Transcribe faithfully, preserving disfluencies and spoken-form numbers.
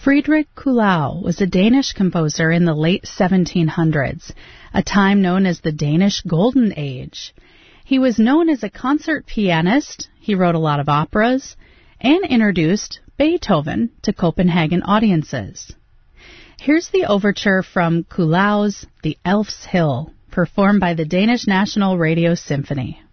Friedrich Kuhlau was a Danish composer in the late seventeen hundreds, a time known as the Danish Golden Age. He was known as a concert pianist, he wrote a lot of operas, and introduced Beethoven to Copenhagen audiences. Here's the overture from Kuhlau's The Elf's Hill, performed by the Danish National Radio Symphony.